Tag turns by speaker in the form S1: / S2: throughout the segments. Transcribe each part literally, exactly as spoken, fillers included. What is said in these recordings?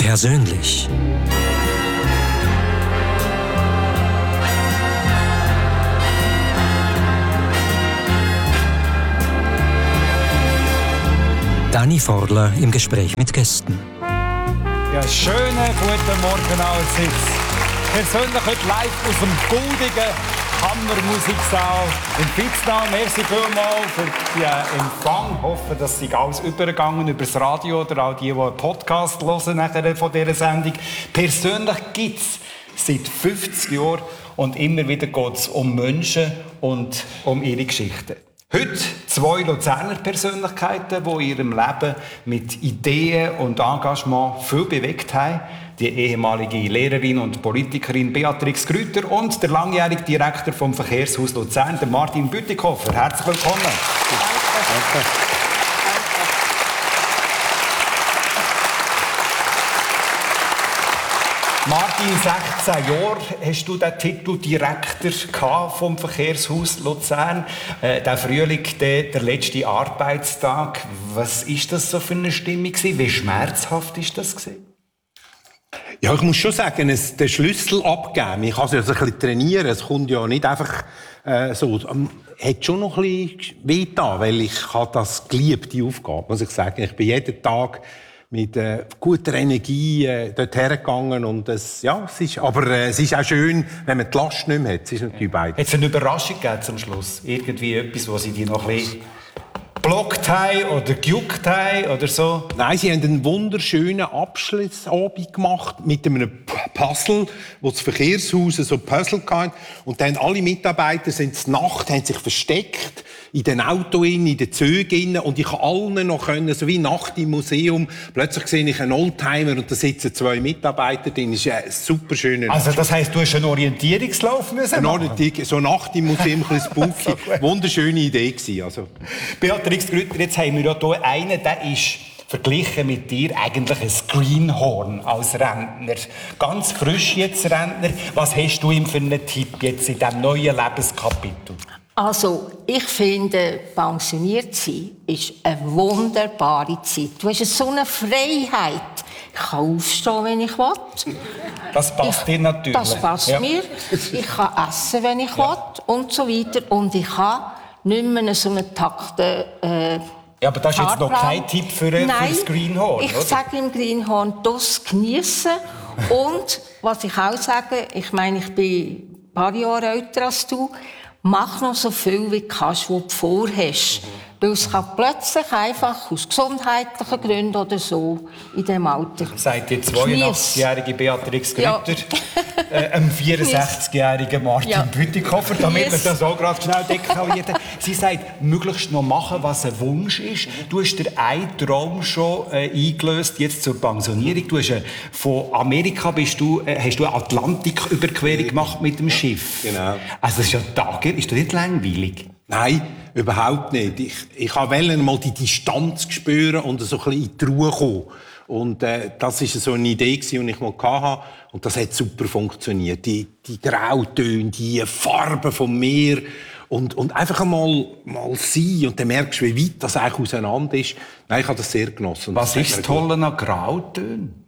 S1: Persönlich. Dani Forler im Gespräch mit Gästen.
S2: Ja, schönen guten Morgen allerseits. Persönlich heute live aus dem goldigen Kammermusiksaal in Fitznau. Merci vielmals für den Empfang. Ich hoffe, dass Sie alles übergegangen über das Radio oder auch die, die einen Podcast hören nachher von dieser Sendung. Persönlich gibt es seit fünfzig Jahren und immer wieder geht es um Menschen und um ihre Geschichten. Heute zwei Luzerner Persönlichkeiten, die in ihrem Leben mit Ideen und Engagement viel bewegt haben. Die ehemalige Lehrerin und Politikerin Beatrix Grüter und der langjährige Direktor vom Verkehrshaus Luzern, der Martin Bütikofer. Herzlich willkommen. Danke. Danke. Martin, sechzehn Jahre hast du den Titel Direktor vom Verkehrshaus Luzern. Äh, der Frühling, der, der letzte Arbeitstag. Was war das so für eine Stimmung? Wie schmerzhaft war das?
S3: Ja, ich muss schon sagen, es, den Schlüssel abgeben. Ich kann es ja so ein bisschen trainieren. Es kommt ja nicht einfach äh, so. Es hat schon noch ein bisschen wehgetan, weil ich habe das geliebt, die Aufgabe, muss ich sagen. Ich bin jeden Tag mit äh, guter Energie äh, dort hergegangen und es, ja, es ist, aber äh, es ist auch schön, wenn man die Last nicht mehr hat. Es ist natürlich beides.
S2: Hat es eine Überraschung gegeben zum Schluss? Irgendwie etwas, was Sie dir noch ein bisschen geblockt haben oder gejuckt haben oder so?
S3: Nein, sie haben einen wunderschönen Abschlussabend gemacht mit einem Puzzle, wo das Verkehrshaus so Puzzle hatte. Und dann alle Mitarbeiter sind zur Nacht, haben sich versteckt in den Autos, in den Zügen, und ich konnte allen noch können, so wie Nacht im Museum, plötzlich sehe ich einen Oldtimer und da sitzen zwei Mitarbeiter drin. Das ist ein super schöner.
S2: Also das heisst, du hast einen Orientierungslauf müssen machen?
S3: So Nacht im Museum, ein bisschen spooky. So wunderschöne Idee gewesen, also.
S2: Beatrix Grüter, jetzt haben wir ja hier einen, der ist verglichen mit dir eigentlich ein Greenhorn als Rentner. Ganz frisch jetzt Rentner. Was hast du ihm für einen Tipp jetzt in diesem neuen Lebenskapitel?
S4: Also, ich finde, pensioniert sein ist eine wunderbare Zeit. Du hast so eine Freiheit. Ich kann aufstehen, wenn ich will.
S2: Das passt
S4: ich,
S2: dir natürlich.
S4: Das passt ja. mir. Ich kann essen, wenn ich
S2: ja.
S4: will und so weiter. Und ich kann nicht mehr so einen takten äh,
S2: Ja, aber das ist jetzt noch kein Tipp für, für das Greenhorn,
S4: ich
S2: oder?
S4: sage im Greenhorn, das geniessen. Und was ich auch sage, ich meine, ich bin ein paar Jahre älter als du, mach noch so viel, wie du kannst, was du vorhast. Mhm. Weil es kann plötzlich einfach aus gesundheitlichen Gründen oder so in diesem Alter.
S2: Sagt die zweiundachtzig-jährige Beatrix Grüter, ja. äh, einem vierundsechzigjährigen Martin ja. Bütikofer, damit yes. wir das auch gerade schnell deklarieren. Sie sagt, möglichst noch machen, was ein Wunsch ist. Du hast dir einen Traum schon äh, eingelöst, jetzt zur Pensionierung. Du hast, äh, von Amerika bist du, äh, hast du eine Atlantiküberquerung gemacht mit dem Schiff.
S3: Genau.
S2: Also das ist ja Tage, ist das nicht langweilig?
S3: Nein, überhaupt nicht. Ich, ich wollte mal die Distanz spüren und so ein bisschen in die Ruhe kommen. Und äh, das war so eine Idee, die ich mal hatte. Und das hat super funktioniert. Die, die Grautöne, die Farben vom Meer. Und, und einfach einmal mal sein. Und dann merkst du, wie weit das eigentlich auseinander ist. Nein, ich habe das sehr genossen.
S2: Was ist das Tolle an Grautönen?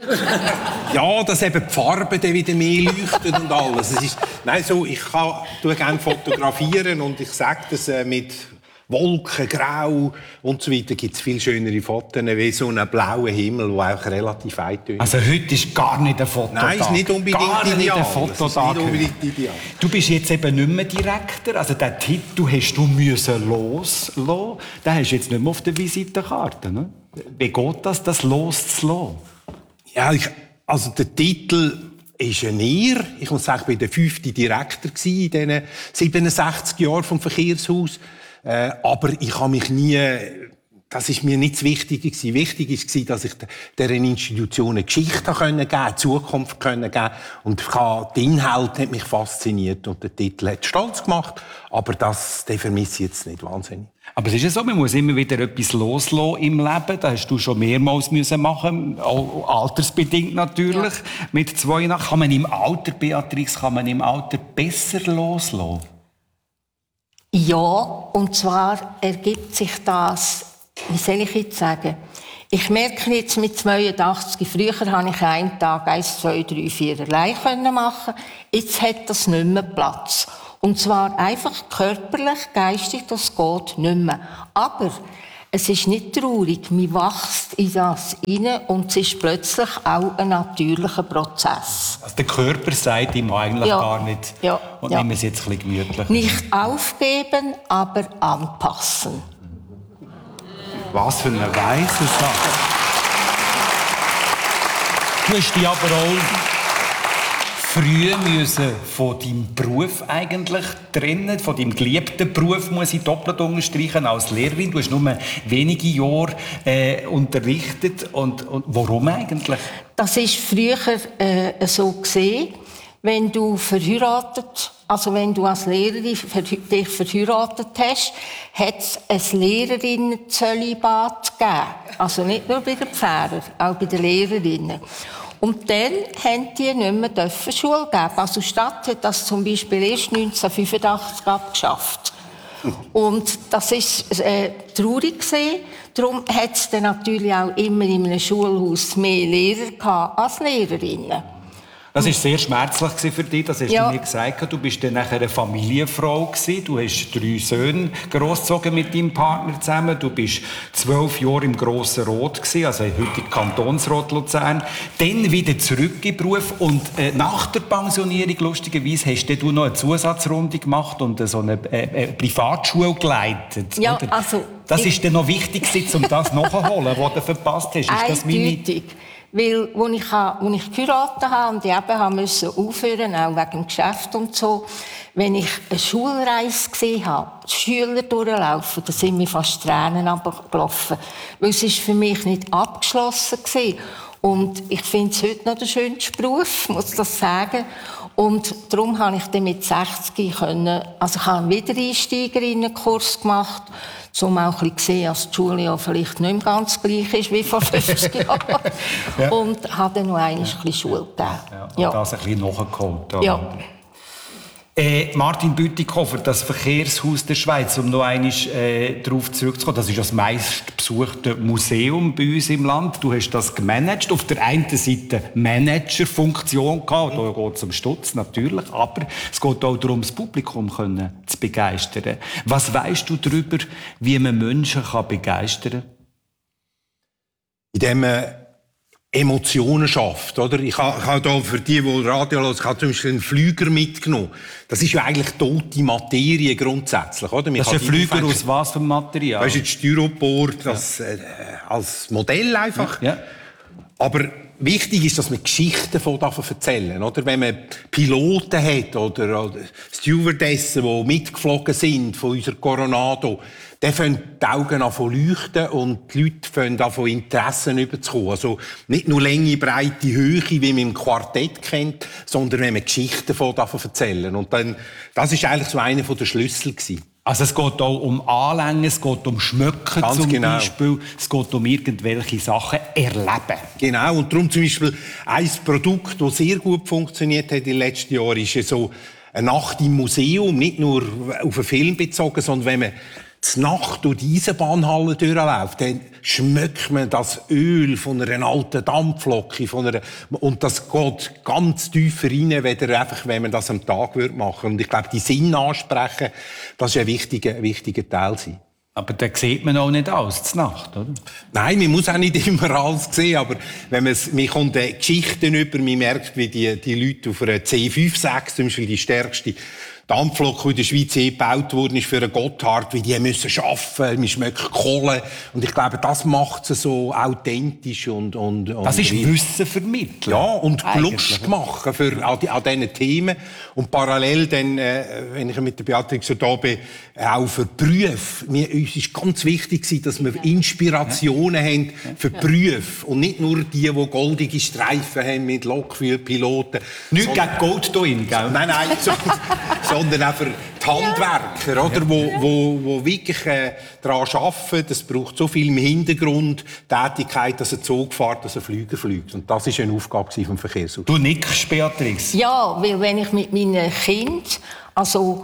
S3: Ja, dass eben die Farben dann wieder mehr leuchten und alles. Es ist, nein, so, ich kann gerne fotografieren und ich sage das äh, mit Wolken, Grau und so weiter gibt es viel schönere Fotos, wie so einen blauen Himmel, der auch relativ eintönt.
S2: Also heute ist gar nicht ein Fototag.
S3: Nein, ist nicht unbedingt
S2: gar nicht
S3: ideal.
S2: Ein Fototag.
S3: Ist nicht unbedingt ideal.
S2: Du bist jetzt eben nicht mehr Direktor, also den Titel hast du müssen loslassen. Den hast du jetzt nicht mehr auf der Visitenkarte. Ne? Wie geht das, das loszulassen?
S3: Ja, ich, also der Titel ist ein Ehre. Ich muss sagen, ich war der fünfte Direktor in diesen siebenundsechzig Jahren vom Verkehrshaus. Äh, aber ich habe mich nie, das ist mir nicht das Wichtige gewesen. Wichtig war, dass ich dieser Institution eine Geschichte geben konnte, eine Zukunft geben konnte. Und die Inhalte haben mich fasziniert und der Titel hat stolz gemacht. Aber das, den vermisse ich jetzt nicht wahnsinnig.
S2: Aber es ist ja so, man muss immer wieder etwas loslassen im Leben. Das hast du schon mehrmals müssen machen, auch altersbedingt natürlich. Ja. Mit zwei nach kann man im Alter, Beatrix, kann man im Alter besser loslassen?
S4: Ja, und zwar ergibt sich das, wie soll ich jetzt sagen, Ich merke jetzt mit zweiundachtzig, früher konnte ich einen Tag eins, zwei, drei, vier allein machen. Jetzt hat das nicht mehr Platz. Und zwar einfach körperlich, geistig, das geht nicht mehr. Aber es ist nicht traurig, man wächst in das hinein und es ist plötzlich auch ein natürlicher Prozess.
S2: Also der Körper sagt ihm eigentlich
S4: ja.
S2: gar nicht.
S4: Ja.
S2: Und
S4: ja.
S2: nehmen es jetzt ein bisschen gemütlich.
S4: Nicht aufgeben, aber anpassen.
S3: Was für eine weise Sache.
S2: Du hast dich aber auch früh müssen von deinem Beruf eigentlich trennen, von deinem geliebten Beruf, muss ich doppelt unterstreichen, als Lehrerin. Du hast nur wenige Jahre äh, unterrichtet. Und, und warum eigentlich? Das
S4: war früher äh, so gesehen, wenn du verheiratet, also wenn du als Lehrerin ver- dich verheiratet hast, hat es ein Lehrerinnen-Zölibat gegeben. Also nicht nur bei den Pfarrern, auch bei den Lehrerinnen. Und dann haben die nicht mehr Schule geben. Also die Stadt hat das zum Beispiel erst neunzehnhundertfünfundachtzig abgeschafft. Und das war äh, traurig gewesen. Darum hat es dann natürlich auch immer in einem Schulhaus mehr Lehrer gehabt als Lehrerinnen.
S2: Das war sehr schmerzlich für dich, das hast
S4: ja.
S2: du mir gesagt. Du bist dann nachher eine Familienfrau gewesen. Du hast drei Söhne großgezogen mit deinem Partner zusammen. Du bist zwölf Jahre im Grossen Rot gewesen, also heute Kantonsrat Luzern. Dann wieder zurück in den Beruf und äh, nach der Pensionierung, lustigerweise, hast du noch eine Zusatzrunde gemacht und so eine äh, äh, Privatschule geleitet.
S4: Ja,
S2: oder?
S4: also...
S2: Das war dann noch wichtig, um das nachzuholen, was du verpasst hast. Ist das
S4: eindeutig. Weil, als ich, als ich geheiratet habe und ich eben musste aufhören, auch wegen dem Geschäft und so, wenn ich eine Schulreise gesehen habe, die Schüler durchlaufen, da sind mir fast Tränen abgelaufen. Weil es ist für mich nicht abgeschlossen war. Und ich finde es heute noch der schönste Beruf, muss ich das sagen. Und darum habe ich dann mit sechzig können, also ich habe einen Wiedereinsteigerinnenkurs gemacht, um auch ein bisschen zu sehen, dass die Schule ja vielleicht nicht mehr ganz gleich ist wie vor fünfzig Jahren. Ja. Und habe dann noch einmal ja. ein bisschen Schule gegeben.
S2: Ja, ja. Das ein bisschen nachgeholt. Ja.
S4: Ja.
S2: Äh, Martin Bütikofer, das Verkehrshaus der Schweiz, um noch einmal äh, darauf zurückzukommen, das ist das meistbesuchte Museum bei uns im Land. Du hast das gemanagt. Auf der einen Seite Managerfunktion gehabt, da geht es um Stutz natürlich, aber es geht auch darum, das Publikum können zu begeistern. Was weisst du darüber, wie man Menschen kann begeistern kann?
S3: Indem man Emotionen schafft, oder? Ich habe, ich habe da für die, die Radio hören, ich habe zum Beispiel einen Flüger mitgenommen. Das ist ja eigentlich tote Materie grundsätzlich, oder?
S2: Das ist ein Flüger aus was für Material?
S3: Das ist jetzt Styropor, das, äh, als Modell einfach.
S2: Ja.
S3: Aber wichtig ist, dass man Geschichten von davon erzählen, oder? Wenn man Piloten hat oder, oder Stewardessen, die mitgeflogen sind von unserer Coronado, dann fangen die Augen an zu leuchten und die Leute fangen an, von Interessen überzukommen. Also nicht nur Länge, Breite, Höhe, wie man im Quartett kennt, sondern wenn man Geschichten von davon erzählen. Und dann, das ist eigentlich so einer der Schlüssel gewesen.
S2: Also es geht auch um Anlängen, es geht um Schmücken
S3: Ganz
S2: zum
S3: genau.
S2: Beispiel, es geht um irgendwelche Sachen erleben.
S3: Genau, und darum zum Beispiel ein Produkt, das sehr gut funktioniert hat in den letzten Jahren, ist ja so eine Nacht im Museum, nicht nur auf einen Film bezogen, sondern wenn man die Nacht durch die Eisenbahnhalle durchläuft, dann schmeckt man das Öl von einer alten Dampflocke, von einer, und das geht ganz tief rein, weder einfach, wenn man das am Tag machen würde. Und ich glaube, die Sinne ansprechen, das ist ein wichtiger, wichtiger Teil sein.
S2: Aber da sieht man auch nicht alles, zur Nacht, oder?
S3: Nein, man muss auch nicht immer alles sehen, aber wenn man es, man kommt Geschichten über, man merkt, wie die, die Leute auf einer C fünf sechs, zum Beispiel die stärkste Dampflok, die in der Schweiz gebaut worden ist für einen Gotthard, wie die müssen arbeiten, man schmeckt Kohle. Und ich glaube, das macht es so authentisch und, und, und
S2: das ist Wissen vermitteln.
S3: Ja, und
S2: eigentlich
S3: Lust machen für, an, die, an diesen Themen. Und parallel dann, äh, wenn ich mit der Beatrix so da bin, auch für Berufe. Mir, uns ist ganz wichtig, dass wir Inspirationen ja. haben für Berufe. Und nicht nur die, die goldige Streifen haben mit Lokführpiloten.
S2: Nicht gegen Gold da drin, gell?
S3: Nein, nein, so, sondern auch für die Handwerker, ja. oder, wo, wo, wo wirklich äh, daran arbeiten. Es braucht so viel im Hintergrund Tätigkeit, dass ein Zug fährt, dass ein Flüger fliegt. Und das war eine Aufgabe vom Verkehrshaus.
S2: Du nickst, Beatrix.
S4: Ja, weil wenn ich mit meinen Kindern, also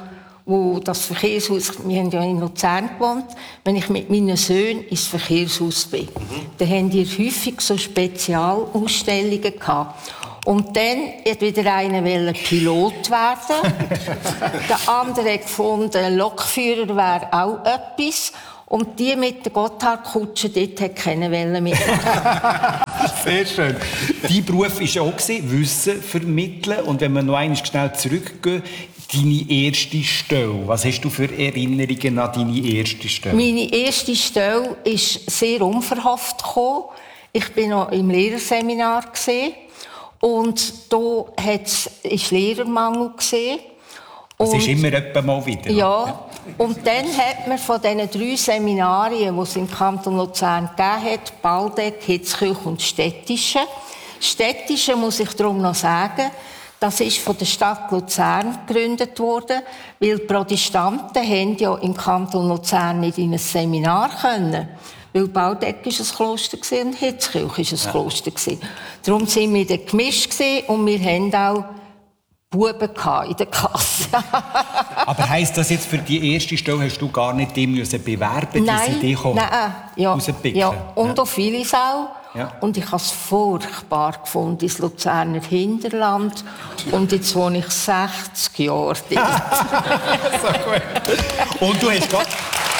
S4: wo das Verkehrshaus, wir haben ja in Luzern gewohnt, wenn ich mit meinen Söhnen ins Verkehrshaus bin, mhm. dann haben die häufig so Spezialausstellungen gehabt. Und dann hat wieder einer Pilot werden. Der andere hat gefunden, Lokführer wäre auch etwas. Und die mit der Gotthardkutsche, dort hat keine Welle mit.
S2: Sehr schön. Dein Beruf war auch Wissen vermitteln. Und wenn wir noch einmal schnell zurückgehen, deine erste Stelle. Was hast du für Erinnerungen an deine erste Stelle?
S4: Meine erste Stelle ist sehr unverhofft gekommen. Ich war noch im Lehrerseminar und da war Lehrermangel.
S2: Das ist immer etwa mal wieder.
S4: Ja. Und dann hat man von diesen drei Seminarien, die es im Kanton Luzern gegeben hat, Baldeck, Hitzkirch und Städtische. Städtische muss ich darum noch sagen, das ist von der Stadt Luzern gegründet worden, weil die Protestanten haben ja im Kanton Luzern nicht in ein Seminar können. Weil Baldeck war ein Kloster und Hitzkirch war ein ja. Kloster. Darum waren wir dann gemischt und wir haben auch Buben in der Klasse.
S2: Aber heisst das jetzt, für die erste Stelle hast du gar nicht dem bewerben,
S4: nein,
S2: die Idee
S4: nein, ja, rauspicken? Ja, und ja. auch vieles auch. Ja. Und ich habe es furchtbar gefunden, ins Luzerner Hinterland. Und jetzt wohne ich sechzig Jahre dort.
S2: So gut. Und du hast Gott...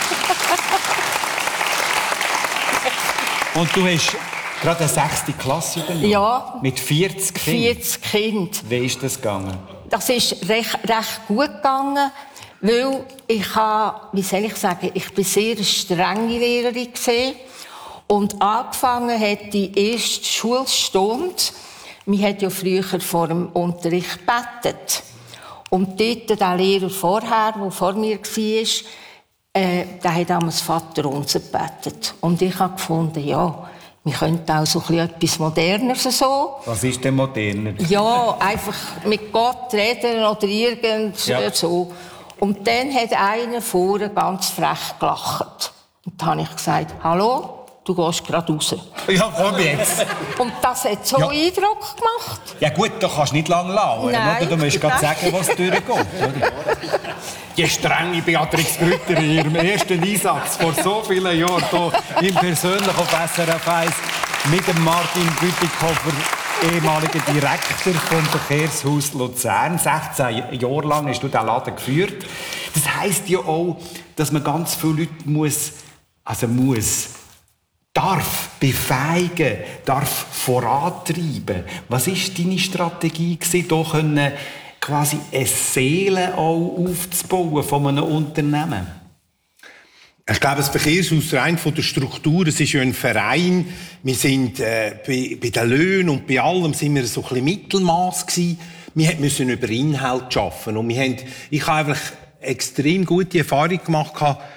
S2: Und du hast gerade eine sechste Klasse übernommen?
S4: Ja.
S2: Mit vierzig Kindern?
S4: vierzig Kinder.
S2: Wie ist das gegangen?
S4: Das ist recht, recht gut gegangen, weil ich habe, wie soll ich sagen, ich war sehr eine strenge Lehrerin gewesen. Und angefangen hat die erste Schulstunde. Man hat ja früher vor dem Unterricht gebetet. Und dort der Lehrer vorher, der vor mir war, äh, der hat damals Vater unser gebetet. Und ich habe gefunden, ja, wir könnten auch so etwas Moderneres so.
S2: Was ist denn moderner?
S4: Ja, einfach mit Gott reden oder irgend ja. so. Und dann hat einer vorne ganz frech gelacht. Und dann habe ich gesagt, hallo, du gehst gerade raus.
S2: Ja, komm jetzt.
S4: Und das hat so ja. Eindruck gemacht.
S2: Ja gut, du kannst nicht lange lauern. Nein, du musst gerade sagen, was durchgeht. Oder? Die strenge Beatrix Grütter in ihrem ersten Einsatz vor so vielen Jahren hier im persönlichen auf S R F eins mit dem Martin Bütikofer, ehemaliger Direktor vom Verkehrshaus Luzern. sechzehn Jahre lang hast du diesen Laden geführt. Das heisst ja auch, dass man ganz viele Leute muss, also muss, darf befähigen, darf vorantreiben. Was war deine Strategie, hier können quasi eine Seele auch aufzubauen von einem Unternehmen?
S3: Ich glaube, das Verkehrshaus rein von der Struktur, es ist ja ein Verein. Wir sind äh, bei, bei den Löhnen und bei allem sind wir so ein bisschen Mittelmaß gewesen. Wir mussten über Inhalt arbeiten und wir haben, ich habe einfach extrem gute Erfahrung gemacht,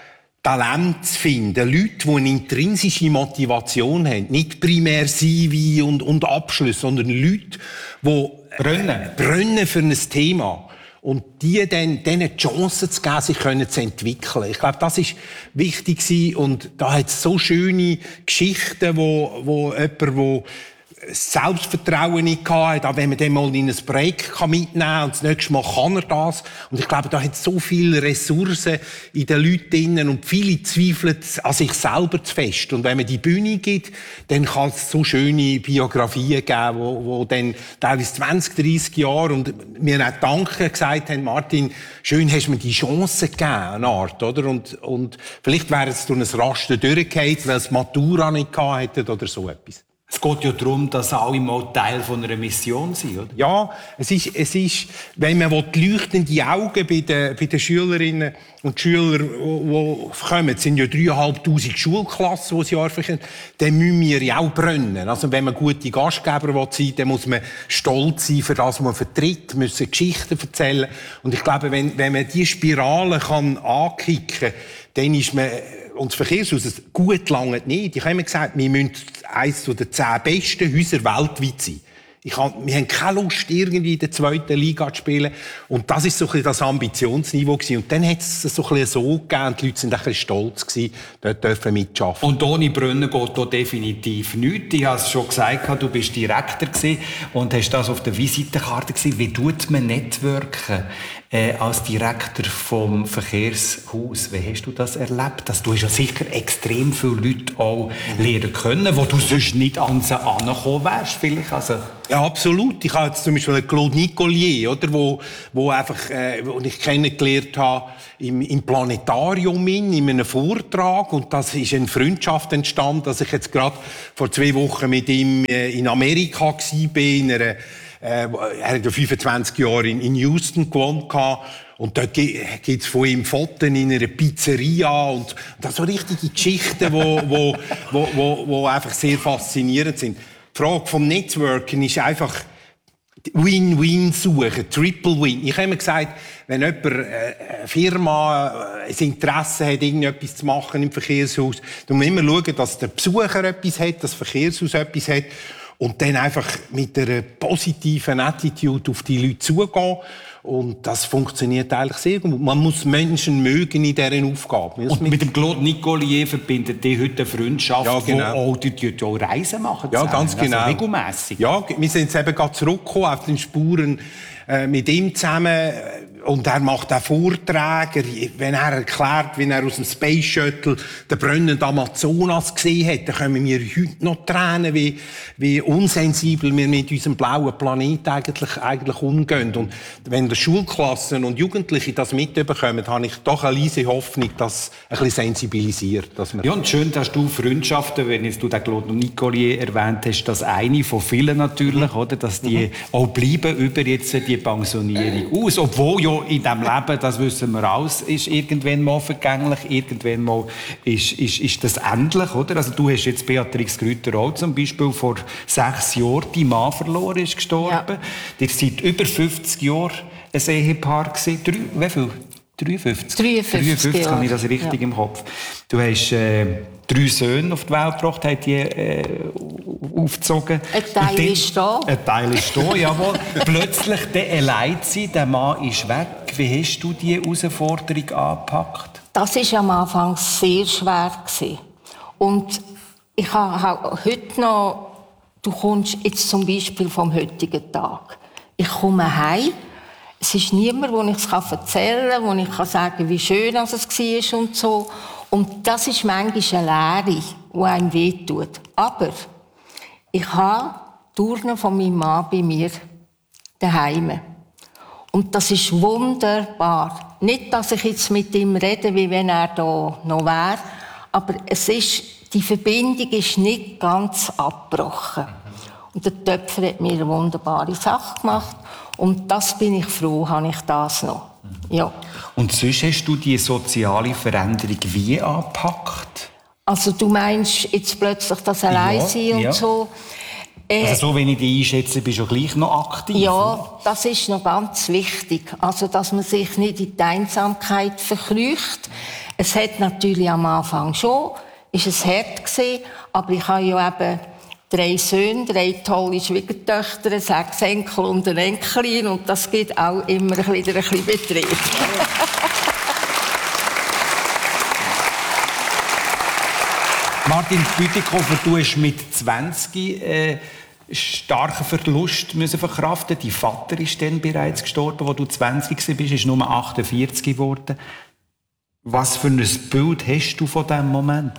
S3: Talent zu finden, Leute, die eine intrinsische Motivation haben, nicht primär C V und, und Abschluss, sondern Leute, die brennen. brennen für ein Thema. Und die dann, denen die Chance zu geben, sich können zu entwickeln. Ich glaube, das ist wichtig gewesen. Und da hat es so schöne Geschichten, wo, wo jemand, wo Selbstvertrauen nicht hatte, auch wenn man den mal in ein Projekt mitnehmen kann und das nächste Mal kann er das. Und ich glaube, da hat so viele Ressourcen in den Leuten drin und viele zweifeln an sich selber zu fest. Und wenn man die Bühne gibt, dann kann es so schöne Biografien geben, wo, wo dann teilweise zwanzig, dreissig Jahre und mir auch Danke gesagt haben, Martin, schön hast du mir die Chance gegeben, eine Art, oder? Und, und vielleicht wäre es durch ein Raster durchgefallen, weil es Matura nicht gehabt hätten oder so etwas.
S2: Es geht ja darum, dass alle mal Teil von einer Mission sind, oder?
S3: Ja, es ist, es ist, wenn man die leuchtenden Augen bei den, bei den Schülerinnen und Schülern, die kommen, es sind ja dreitausendfünfhundert Schulklassen, die das Jahr verkehren, dann müssen wir ja auch brennen. Also wenn man gute Gastgeber sein will, dann muss man stolz sein für das, was man vertritt, müssen Geschichten erzählen. Und ich glaube, wenn, wenn man diese Spirale kann ankicken kann, dann ist man, und das Verkehrshaus, gut lange nicht. Ich habe immer gesagt, wir müssen eines der zehn besten Häuser weltweit sein. Ich hab, wir haben keine Lust, irgendwie in der zweiten Liga zu spielen. Und das war so ein bisschen das Ambitionsniveau gewesen. Und dann hat es so ein bisschen so gegeben, die Leute waren ein bisschen stolz gewesen, dort dürfen mitarbeiten.
S2: Und ohne Brunnen geht hier definitiv nichts. Ich habe es schon gesagt, du bist Direktor gewesen und hast das auf der Visitenkarte gesehen. Wie tut man networken äh, als Direktor vom Verkehrshaus? Wie hast du das erlebt? Dass du hast ja sicher extrem viele Leute auch lernen können, wo du sonst nicht an sie angekommen wärst, vielleicht. Also
S3: ja, absolut. Ich habe jetzt zum Beispiel Claude Nicolier, oder, wo, wo einfach, äh, wo ich kennengelernt habe im, im Planetarium in, in einem Vortrag. Und das ist eine Freundschaft entstanden, dass ich jetzt gerade vor zwei Wochen mit ihm äh, in Amerika war, in einer, äh, er hat ja fünfundzwanzig Jahre in, in Houston gewohnt. Und dort gibt es von ihm Fotos in einer Pizzeria und das so richtige Geschichten, wo, wo, wo, wo, wo einfach sehr faszinierend sind. Die Frage vom Networking ist einfach Win-Win suchen, Triple Win. Ich habe immer gesagt, wenn jemand, eine Firma ein Interesse hat, irgendetwas zu machen im Verkehrshaus, dann muss man immer schauen, dass der Besucher etwas hat, das Verkehrshaus etwas hat und dann einfach mit einer positiven Attitude auf die Leute zugehen. Und das funktioniert eigentlich sehr gut. Man muss Menschen mögen in dieser Aufgabe.
S2: Und mit dem Claude Nicolier verbindet die heute eine Freundschaft, ja, genau. Wo auch die, die, die auch Reisen machen.
S3: Ja, ganz genau.
S2: Also regelmässig.
S3: Ja, wir sind jetzt eben gerade zurückgekommen auf den Spuren äh, mit ihm zusammen. Und er macht auch Vorträge, wenn er erklärt, wie er aus dem Space Shuttle den brennenden Amazonas gesehen hat, dann können wir heute noch Tränen, wie, wie unsensibel wir mit unserem blauen Planet eigentlich, eigentlich umgehen. Und wenn die Schulklassen und Jugendliche das mitbekommen, habe ich doch eine leise Hoffnung, dass ein bisschen sensibilisiert. Dass wir
S2: ja, und schön, dass du Freundschaften, wenn jetzt du den Claude Nicolier erwähnt hast, das eine von vielen natürlich, oder, dass die mhm. auch bleiben über jetzt die Pensionierung aus, obwohl ja in diesem Leben, das wissen wir alles, ist irgendwann mal vergänglich, irgendwann mal ist, ist, ist das endlich, oder? Also du hast jetzt Beatrix Grüter auch zum Beispiel vor sechs Jahren, dein Mann verloren, ist gestorben. Ja. Ihr seid über fünfzig Jahre ein Ehepaar gewesen. Drei, wie viel? dreiundfünfzig?
S4: dreiundfünfzig,
S2: dreiundfünfzig habe ich das richtig ja. im Kopf. Du hast äh, drei Söhne auf die Welt gebracht, hast die äh, aufgezogen.
S4: Ein Teil dann, ist da.
S2: Ein Teil ist da, jawohl. Plötzlich der allein sein, der Mann ist weg. Wie hast du diese Herausforderung angepackt?
S4: Das war am Anfang sehr schwer. Und ich habe heute noch, du kommst jetzt zum Beispiel vom heutigen Tag. Ich komme heim. Es ist niemand, wo ich es erzählen kann, wo ich kann sagen, wie schön es war und so. Und das ist manchmal eine Leere, die einem wehtut. Aber ich habe die Urne von meinem Mann bei mir daheim. Und das ist wunderbar. Nicht, dass ich jetzt mit ihm rede, wie wenn er da noch wäre, aber es ist, die Verbindung ist nicht ganz abgebrochen. Und der Töpfer hat mir eine wunderbare Sache gemacht. Und das bin ich froh, habe ich das noch. Ja.
S2: Und sonst hast du die soziale Veränderung wie angepackt?
S4: Also du meinst jetzt plötzlich das Alleinsein ja, und ja. so. Äh,
S2: also so, wenn ich dich einschätze, bist du gleich noch aktiv.
S4: Ja, das ist noch ganz wichtig. Also, dass man sich nicht in die Einsamkeit verkrücht. Es hat natürlich am Anfang schon, ist es hart gewesen, aber ich habe ja eben drei Söhne, drei tolle Schwiegertöchter, sechs Enkel und eine Enkelin. Und das gibt auch immer ein bisschen, ein bisschen Betrieb.
S2: Martin Bütikofer, du hast mit zwanzig äh, starken Verlust müssen verkraften. Dein Vater ist dann bereits gestorben, als du zwanzig warst, ist nur achtundvierzig geworden. Was für ein Bild hast du von diesem Moment?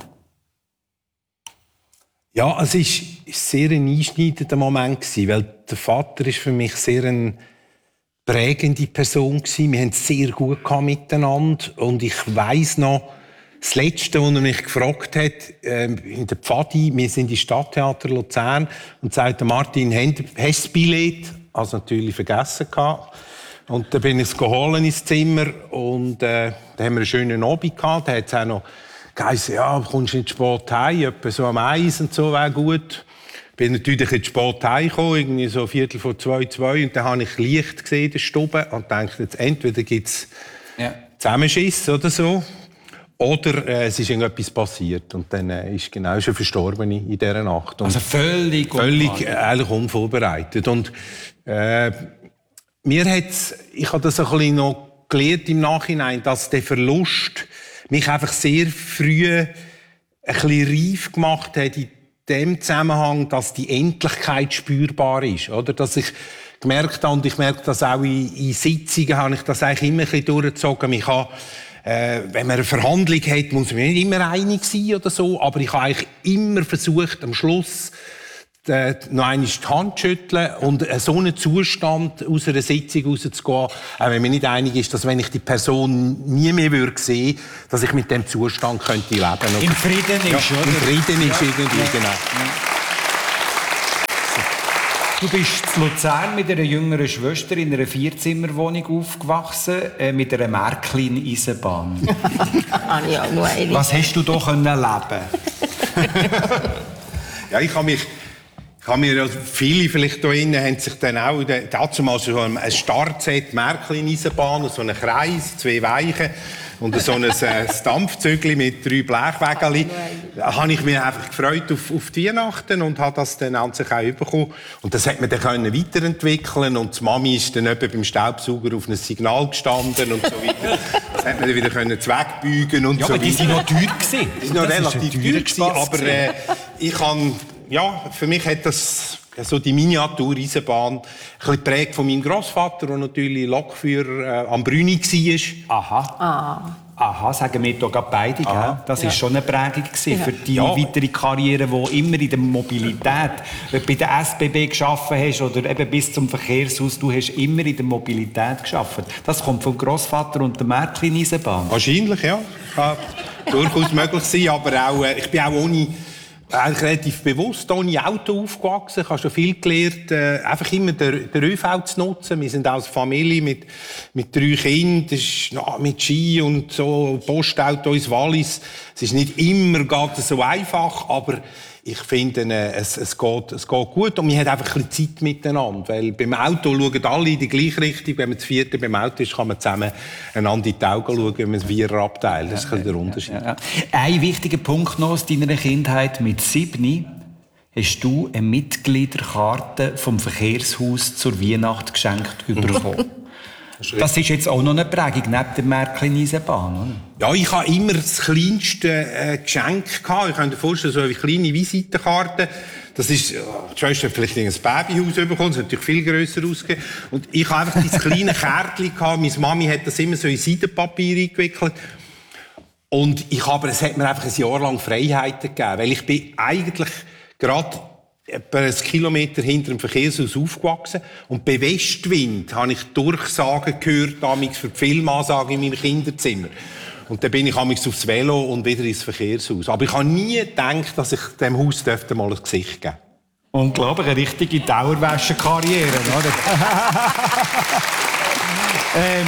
S3: Ja, es war ein sehr einschneidender Moment, weil der Vater ist für mich sehr eine prägende Person war. Wir haben es sehr gut miteinander. Und ich weiss noch, das Letzte, was er mich gefragt hat, äh, in der Pfadi, wir sind im Stadttheater Luzern, und sagte, Martin, hast du das Billett? Also natürlich vergessen gehabt. Und dann bin ich es geholt ins Zimmer und äh, da haben wir einen schönen Abend gehabt. Da hat es auch noch geheißen, ja, kommst du nicht spät heim, etwa so am Eis und so, wäre gut. Ich bin natürlich nicht spät heimgekommen, irgendwie so Viertel vor zwei, zwei, und dann habe ich Licht gesehen in der Stube und dachte, jetzt entweder gibt es ja. Zusammenschiss oder so. oder äh, es ist irgendetwas passiert und dann äh, ist genau schon verstorben in dieser Nacht. Und
S2: also völlig
S3: völlig äh, eigentlich unvorbereitet. Und äh, mir hat's, ich habe das ein bisschen noch gelernt im Nachhinein, dass der Verlust mich einfach sehr früh ein bisschen reif gemacht hat in dem Zusammenhang, dass die Endlichkeit spürbar ist, oder? Dass ich gemerkt habe, und ich merke das auch in, in Sitzungen, habe ich das eigentlich immer ein bisschen durchgezogen. Ich habe, äh, wenn man eine Verhandlung hat, muss man nicht immer einig sein oder so, aber ich habe eigentlich immer versucht, am Schluss äh, noch einmal die Hand zu schütteln und äh, so einen Zustand aus einer Sitzung rauszugehen, auch wenn man nicht einig ist, dass wenn ich die Person nie mehr würde sehen, dass ich mit dem Zustand könnte leben könnte.
S2: Im Frieden
S3: ja,
S2: ist, oder?
S3: Im Frieden ja. ist irgendwie, ja. genau.
S2: Du bist in Luzern mit einer jüngeren Schwester in einer Vierzimmerwohnung aufgewachsen, äh, mit einer Märklin-Eisenbahn. Was hast du da können erleben?
S3: Ja, ich habe mich, ich habe mir, also viele vielleicht hier innen haben sich dann auch, dazu mal so ein Startset Märklin-Eisenbahn, so einen Kreis, zwei Weichen und so ein äh, Dampfzügel mit drei Blechwägelchen. Da habe ich mich einfach gefreut auf, auf die Weihnachten und habe das dann an sich auch bekommen. Und das hat man dann können weiterentwickeln und die Mami ist dann etwa beim Staubsauger auf ein Signal gestanden und so weiter. Das hat man dann wieder können zweckbügen und
S2: ja,
S3: so
S2: aber die sind noch teuer gewesen.
S3: Die sind noch
S2: das
S3: relativ teuer gewesen, aber äh, ich kann, ja, für mich hat das so die Miniatur-Eisenbahn ein bisschen geprägt von meinem Grossvater, der natürlich Lokführer äh, am Brüni war.
S2: Aha. Ah. Aha, sagen wir hier gerade beide. Gell? Das war ja. schon eine Prägung ja. für die ja. weitere Karriere, die immer in der Mobilität, wenn du bei der S B B gearbeitet hast oder eben bis zum Verkehrshaus, du hast immer in der Mobilität gearbeitet. Das kommt vom Grossvater und der Märklin-Eisenbahn.
S3: Wahrscheinlich, ja. Kann durchaus möglich sein, aber auch, äh, ich bin auch ohne... Eigentlich relativ bewusst ohne Auto aufgewachsen. Ich habe schon viel gelernt, äh, einfach immer den, den ÖV zu nutzen. Wir sind als Familie mit, mit drei Kindern, das ist, na, mit Ski und so, Postauto ins Wallis. Es ist nicht immer gerade so einfach, aber ich finde, äh, es, es, geht, es geht gut und man hat einfach ein bisschen Zeit miteinander. Weil beim Auto schauen alle in die gleiche Richtung. Wenn man das vierte beim Auto ist, kann man zusammen einander in die Augen schauen, wenn man das Vierer abteilt. Das ist ein der Unterschied. Ja, ja.
S2: Ein wichtiger Punkt noch aus deiner Kindheit. Mit sieben hast du eine Mitgliederkarte vom Verkehrshaus zur Weihnacht geschenkt bekommen. Das ist jetzt auch noch eine Prägung neben der Märklin-Eisenbahn, oder?
S3: Ja, ich habe immer das kleinste äh, Geschenk gehabt. Ich kann dir vorstellen, so eine kleine Visitenkarte. Das ist, die Schwester hat vielleicht ein Babyhaus bekommen, das hat natürlich viel grösser ausgegeben. Und ich habe einfach dieses kleine Kärtchen gehabt. Meine Mami hat das immer so in Seidenpapier eingewickelt. Und ich habe, es hat mir einfach ein Jahr lang Freiheiten gegeben. Weil ich bin eigentlich gerade etwa ein Kilometer hinter dem Verkehrshaus aufgewachsen. Und bei Westwind habe ich Durchsagen gehört, damals für die Filmansagen in meinem Kinderzimmer. Und dann bin ich damals aufs Velo und wieder ins Verkehrshaus. Aber ich habe nie gedacht, dass ich dem Haus dürfte mal ein Gesicht geben.
S2: Unglaublich, eine richtige Dauerwäsche-Karriere, oder? ähm,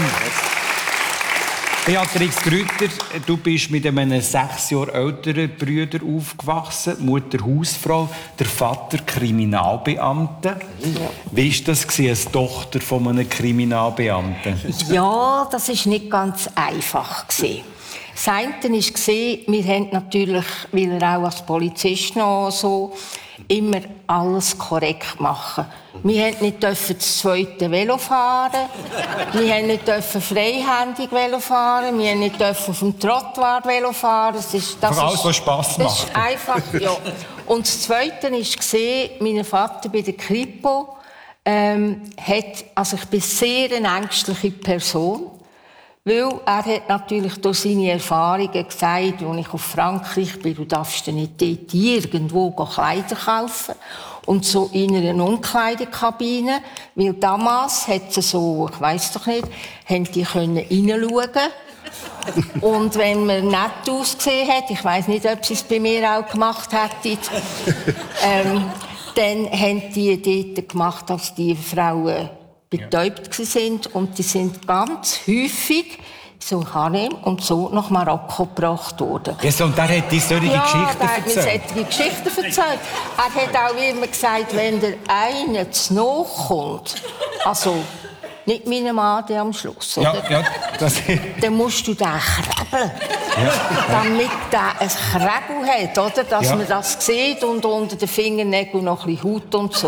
S2: Beatrix Grütter, du bist mit einem sechs Jahre älteren Bruder aufgewachsen, Mutter Hausfrau, der Vater Kriminalbeamte. Ja. Wie war das als Tochter von einem Kriminalbeamten?
S4: Ja, das war nicht ganz einfach. Das eine war, wir haben natürlich, weil er auch als Polizist noch so, immer alles korrekt machen. Wir durften nicht das zweite Velo fahren, wir durften nicht freihändig Velo fahren, wir durften nicht auf dem Trottoir Velo fahren. Das ist, das
S2: Für alles, was Spass macht.
S4: Das ist einfach, ja. Und das Zweite war, mein Vater bei der Kripo ähm, hat, also ich bin sehr eine ängstliche Person. Weil er hat natürlich durch seine Erfahrungen gesagt, als ich auf Frankreich bin, du darfst nicht dort irgendwo Kleider kaufen. Und so in einer Umkleidekabine, weil damals hat sie so, ich weiss doch nicht, haben die können reinschauen. Und wenn man nett ausgesehen hat, ich weiss nicht, ob sie es bei mir auch gemacht hätten, ähm, dann haben die dort gemacht, dass die Frauen betäubt sind und die sind ganz häufig so Harem und so nach Marokko gebracht worden.
S2: Ja, und der hat die solche
S4: ja,
S2: Geschichten
S4: erzählt? Ja, der hat mir solche Geschichten erzählt. Er hat auch immer gesagt, wenn der eine zu nahe kommt, also nicht meine Mann, der am Schluss, oder?
S2: Ja, ja, das
S4: dann musst du den krabbeln.
S2: Ja.
S4: Damit der ein Krebel hat, oder? Dass
S2: Ja.
S4: man das sieht und unter den Fingernägeln noch ein bisschen Haut und so.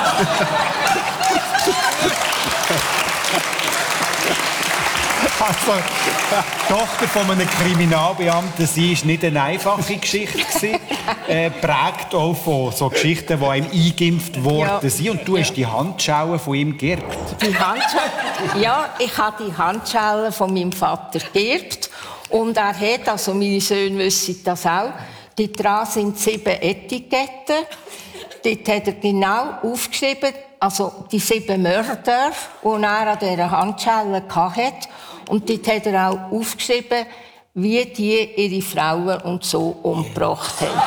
S2: Also, die Tochter von einem Kriminalbeamten, sie war nicht eine einfache Geschichte gewesen. äh, prägt auch von so Geschichten, die einem eingeimpft worden
S4: Ja.
S2: sind. Und du hast die Handschellen von ihm geerbt.
S4: Die Handschellen? Ja, ich habe die Handschellen von meinem Vater geerbt. Und er hat, also meine Söhne wissen das auch, dort dran sind sieben Etiketten. Dort hat er genau aufgeschrieben, also die sieben Mörder, die er an dieser Handschelle hatte. Und dort hat er auch aufgeschrieben, wie die ihre Frauen und so umgebracht haben.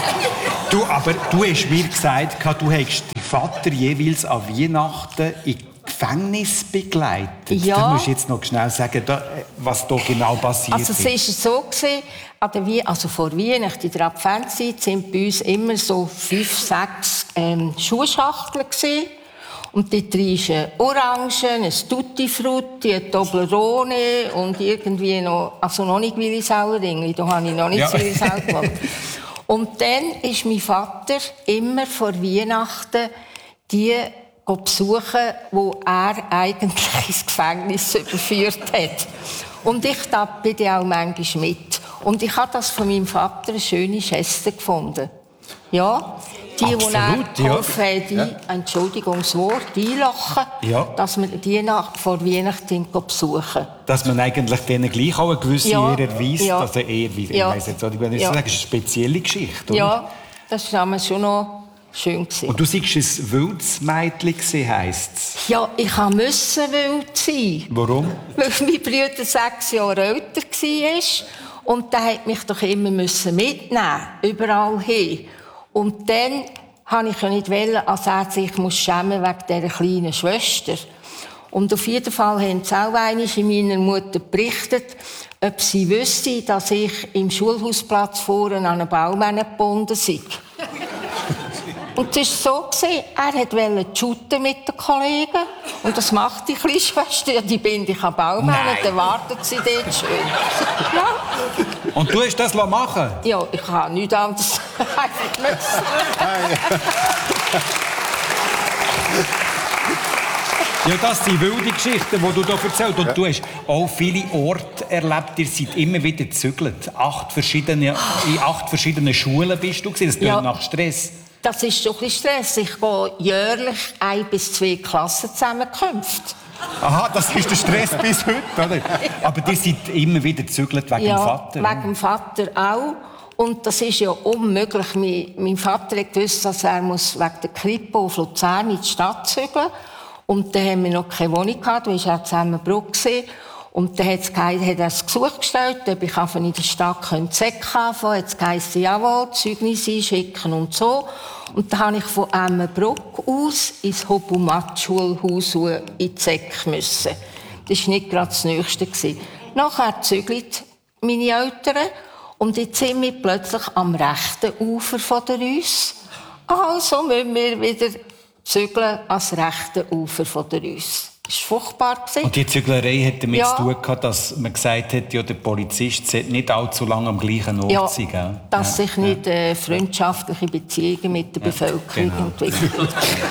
S2: Du, aber du hast mir gesagt, du hättest deinen Vater jeweils an Weihnachten in Gefängnis begleitet.
S4: Ja.
S2: Du musst jetzt noch schnell sagen, da, was da genau passiert
S4: Also es war so, gewesen, an der Wie also vor Weihnachten, in der Adventszeit, sind bei uns immer so fünf, sechs ähm, Schuhschachteln gewesen. Und dort drin ist ein Orangen, ein Tutti Frutti, ein Toblerone und irgendwie noch, also noch nicht Willisauerringli, da habe ich noch nicht
S2: Ja.
S4: Willisau gewohnt. Und dann ist mein Vater immer vor Weihnachten die besuchen, wo er eigentlich ins Gefängnis überführt hat. Und ich da bin dann auch manchmal mit. Und ich habe das von meinem Vater eine schöne Geste gefunden. Ja, die, die
S2: Absolut,
S4: er
S2: ja.
S4: geholfen haben, die,
S3: Ja.
S4: Entschuldigung, das Wort, einlachen,
S2: Ja.
S4: dass wir die nach, vor Weihnachten besuchen.
S2: Dass man eigentlich denen gleich auch eine gewisse
S4: Ja.
S2: Ehre erweist,
S4: Ja.
S2: also eher wie,
S4: Ja.
S2: ich weiss jetzt, ich will nicht
S4: Ja.
S2: sagen, es ist eine spezielle Geschichte, oder?
S4: Ja, das war damals schon noch schön gewesen.
S2: Und du sagst, ein wildes Mädchen gewesen, heisst es.
S4: Ja, ich musste wild sein.
S2: Warum?
S4: Weil mein Bruder sechs Jahre älter war. Und der hat mich doch immer mitnehmen, überall hin. Und dann wollte ich ja nicht, als er sich muss schämen wegen dieser kleinen Schwester. Und auf jeden Fall haben sie auch einmal in meiner Mutter berichtet, ob sie wüsste, dass ich im Schulhausplatz vorne an einen Baum gebunden sei. Und es war so, er wollte shooten mit den Kollegen. Und das macht die kleine Schwester. Die binde ich am Baum an und dann wartet sie dort schön. Ja,
S2: Und du hast das machen?
S4: ja ich kann nichts anderes einfach müssen.
S2: Ja, das sind wilde Geschichten, die du hier erzählst. Und du hast auch viele Orte erlebt. Ihr seid immer wieder gezügelt. Acht verschiedene, in acht verschiedenen Schulen bist du gewesen. Das klingt
S4: Ja.
S2: nach Stress.
S4: Das ist doch ein bisschen Stress. Ich gehe jährlich ein bis zwei Klassenzusammenkünfte.
S2: Aha, das ist der Stress bis heute, oder? Aber die sind immer wieder gezügelt wegen
S4: Ja,
S2: dem Vater.
S4: wegen dem Vater auch. Und das ist ja unmöglich. Mein, mein Vater hat gewusst, dass er muss wegen der Krippe auf Luzern in die Stadt zügeln. Und dann haben wir noch keine Wohnung gehabt, da war er zusammengebrochen gewesen. Und dann hat es geheißen, hat er das Gesuch gestellt, ob ich einfach in der Stadt Zeck anfangen könnte. Hat es geheißen, jawohl, Zeugnisse einschicken und so. Und dann habe ich von Emmenbruck aus ins Hobumat-Schulhaus in die Zeck müssen. Das war nicht gerade das Nächste. Nachher zügelt meine Eltern und jetzt sind wir plötzlich am rechten Ufer von der Reuss. Also müssen wir wieder zügeln ans rechte Ufer von der Reuss. Das war furchtbar.
S2: Und die Züglerei hat damit
S4: Ja.
S2: zu tun gehabt, dass man gesagt hat, ja, der Polizist sollte nicht allzu lange am gleichen Ort
S4: Ja,
S2: sein. Gell?
S4: dass
S2: Ja.
S4: sich nicht äh, freundschaftliche Beziehungen mit der Bevölkerung
S2: genau.
S4: entwickeln.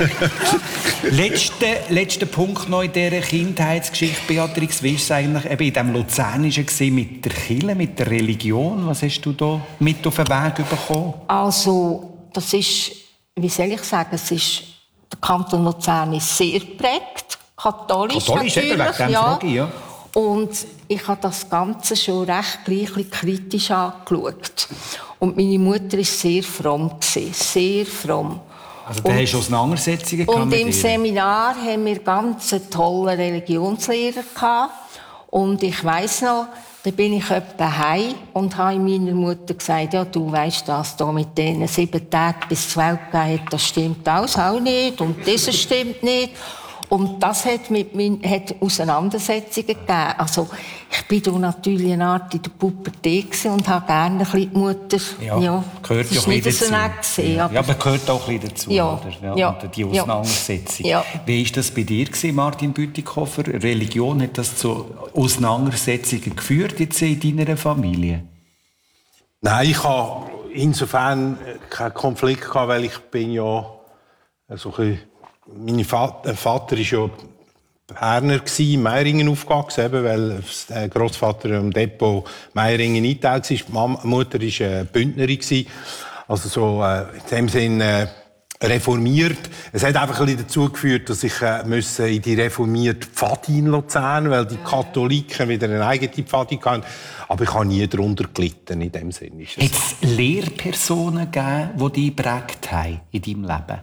S2: Letzter, letzter Punkt noch in dieser Kindheitsgeschichte, Beatrix, wie war es eigentlich eben in diesem Luzernischen gewesen, mit der Kirche, mit der Religion? Was hast du da mit auf den Weg bekommen?
S4: Also, das ist, wie soll ich sagen, es ist, der Kanton Luzern ist sehr geprägt, katholisch,
S2: Katholisch, eben,
S4: natürlich.
S2: wegen dem Frage, ja.
S4: Und ich habe das Ganze schon recht gleich kritisch angeschaut. Und meine Mutter war sehr fromm, sehr fromm.
S2: Also da hast du Auseinandersetzungen
S4: Und
S2: mit
S4: im
S2: ihr?
S4: Seminar haben wir ganz einen tollen Religionslehrer gehabt. Und ich weiss noch, da bin ich etwa heim und habe meiner Mutter gesagt, ja, du weisst, das da mit diesen sieben Tagen bis zur Welt gegeben hat, das stimmt alles auch nicht und das stimmt nicht. Und das hat, mit mein, hat Auseinandersetzungen gegeben. Also, ich bin da natürlich eine Art in der Pubertät und habe gerne ein bisschen die Mutter.
S2: Ja,
S4: ja
S2: gehört ja
S4: auch
S2: ein bisschen
S4: dazu.
S2: Gewesen, ja, aber, ja, aber gehört auch ein bisschen dazu,
S4: ja,
S2: oder? Ja,
S4: ja,
S2: und die Auseinandersetzung.
S4: Ja.
S2: Wie war das bei dir gewesen, Martin Bütikofer? Religion, hat das zu Auseinandersetzungen geführt jetzt in deiner Familie?
S3: Nein, ich habe insofern keinen Konflikt gehabt, weil ich bin ja also ein mein Vater, Vater ist ja Berner gsi, in Meiringen aufgewachsen, eben, weil der Großvater im Depot Meiringen eingeteilt war. Die Mutter war äh, Bündnerin gsi, also so äh, in dem Sinn äh, reformiert. Es hat einfach ein bisschen dazu geführt, dass ich äh, müssen in die reformierte Pfadi in Luzern, weil die Katholiken wieder eine eigene Pfadi hatten. Aber ich habe nie darunter gelitten in dem Sinn. Hat
S2: es Lehrpersonen gegeben, die dich geprägt haben in deinem Leben?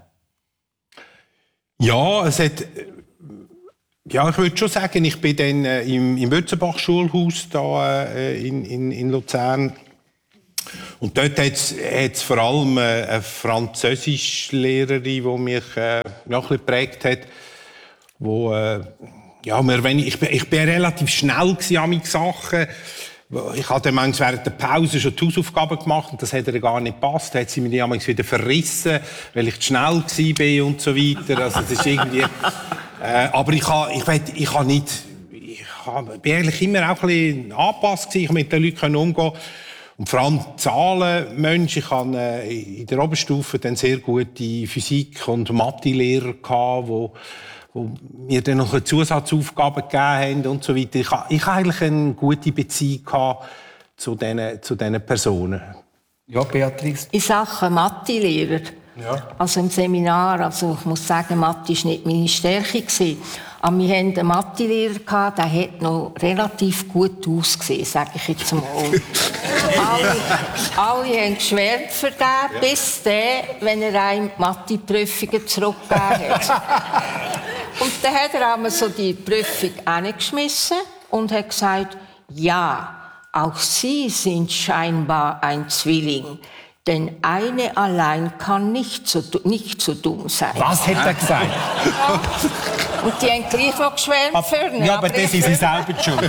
S3: Ja, es hat, ja, ich würde schon sagen, ich bin dann äh, im, im Wötzenbach-Schulhaus da, äh, in, in, in Luzern. Und dort hat es vor allem äh, eine Französischlehrerin, die mich äh, noch ein bisschen geprägt hat. Wo, äh, ja, wir, wenn ich, ich, bin, ich bin relativ schnell an meinen Sachen. Ich hatte manchmal während der Pause schon die Hausaufgaben gemacht und das hat ihr gar nicht gepasst. Da hat sie mich manchmal wieder verrissen, weil ich zu schnell war und so weiter. Also das ist irgendwie... Äh, aber ich habe ich, ich ha nicht... Ich ha, bin eigentlich immer auch ein bisschen angepasst gewesen. Ich konnte mit den Leuten umgehen. Und vor allem Zahlenmensch. Ich hatte äh, in der Oberstufe dann sehr gute Physik- und Mathe-Lehrer gehabt, wo wo mir dann noch Zusatzaufgaben gegeben haben und so weiter. Ich hatte ich eigentlich eine gute Beziehung gehabt zu diesen, zu diesen Personen.
S2: Ja, Beatrice?
S4: In Sachen Mathe-Lehrer, ja. Also im Seminar, also ich muss sagen, Mathe war nicht meine Stärke gewesen. Aber wir hatten einen Mathe-Lehrer, der hat noch relativ gut ausgesehen, sage ich jetzt mal. alle, alle haben geschwärmt für den, ja. Bis der, wenn er einem Mathe-Prüfungen zurückgegeben hat. Und dann hat er einmal so die Prüfung hineingeschmissen und hat gesagt, ja, auch Sie sind scheinbar ein Zwilling. Denn eine allein kann nicht so, nicht so dumm sein.
S2: Was hat er gesagt?
S4: Ja. Und die haben gleich noch geschwärmt für ihn.
S2: Ja, aber das ist sie selber schuld.